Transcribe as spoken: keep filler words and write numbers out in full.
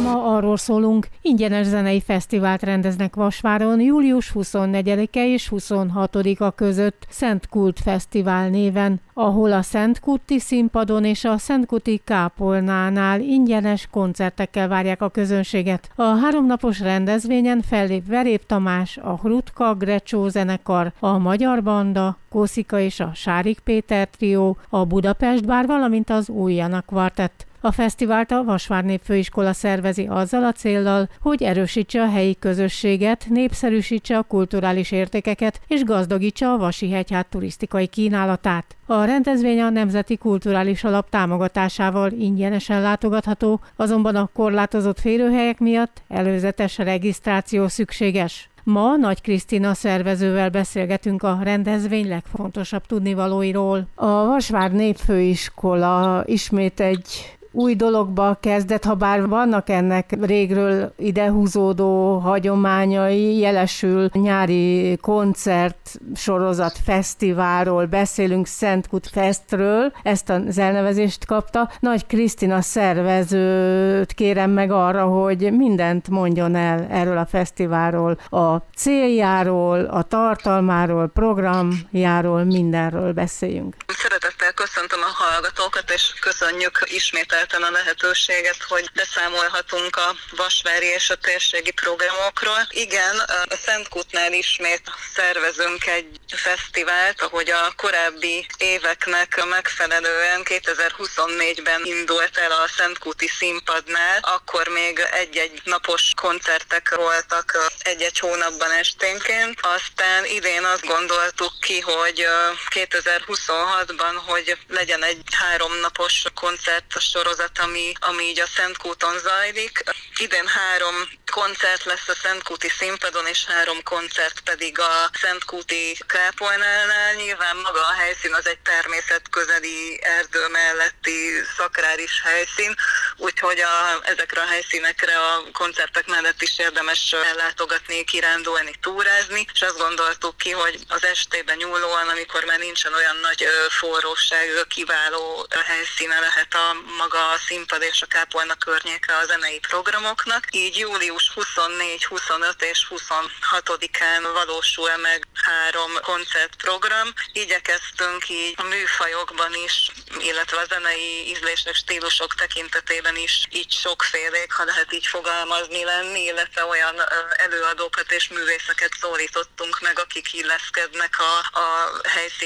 Ma arról szólunk, ingyenes zenei fesztivált rendeznek Vasváron július huszonnegyedike és huszonhatodika között Szent Kult Fesztivál néven, ahol a Szent Kulti színpadon és a Szent Kulti kápolnánál ingyenes koncertekkel várják a közönséget. A háromnapos rendezvényen fellép Verép Tamás, a Hrutka Grecsó zenekar, a Magyar Banda, Kószika és a Sárik Péter trió, a Budapest Bár, valamint az Újjana Kvartett. A fesztivált a Vasvár Népfőiskola szervezi azzal a céllal, hogy erősítse a helyi közösséget, népszerűsítse a kulturális értékeket és gazdagítsa a Vasi-hegyház turisztikai kínálatát. A rendezvény a Nemzeti Kulturális Alap támogatásával ingyenesen látogatható, azonban a korlátozott férőhelyek miatt előzetes regisztráció szükséges. Ma Nagy Krisztina szervezővel beszélgetünk a rendezvény legfontosabb tudnivalóiról. A Vasvár Népfőiskola ismét egy új dologba kezdett, ha bár vannak ennek régről idehúzódó hagyományai, jelesül nyári koncert sorozat fesztiválról beszélünk, Szent Kult Festről, ezt az elnevezést kapta. Nagy Krisztina szervezőt kérem meg arra, hogy mindent mondjon el erről a fesztiválról, a céljáról, a tartalmáról, programjáról, mindenről beszéljünk. Szeretettel köszöntöm a hallgatókat, és köszönjük ismételten a lehetőséget, hogy beszámolhatunk a vasvári és a térségi programokról. Igen, a Szent Kultnál ismét szervezünk egy fesztivált, ahogy a korábbi éveknek megfelelően kétezer-huszonnégyben indult el a Szent Kulti színpadnál, akkor még egy-egy napos koncertek voltak egy-egy hónapban esténként. Aztán idén azt gondoltuk ki, hogy kétezer-huszonhatban, hogy legyen egy háromnapos koncertsorozat, ami, ami így a Szent Kulton zajlik. Idén három koncert lesz a Szent Kulti színpadon, és három koncert pedig a Szent Kulti kápolnánál. Nyilván maga a helyszín az egy természetközeli erdő melletti szakrális helyszín, úgyhogy a, ezekre a helyszínekre a koncertek mellett is érdemes ellátogatni, kirándulni, túrázni, és azt gondoltuk ki, hogy az estében nyúlóan, amikor már nincsen olyan nagy forróság, kiváló helyszíne lehet a maga a színpad és a kápolna környéke a zenei programoknak. Így július huszonnégy, huszonöt és huszonhatodikán valósul meg három koncertprogram. Igyekeztünk így a műfajokban is, illetve a zenei ízlések, stílusok tekintetében is így sokfélék, ha lehet így fogalmazni lenni, illetve olyan előadókat és művészeket szólítottunk meg, akik illeszkednek a, a helyszín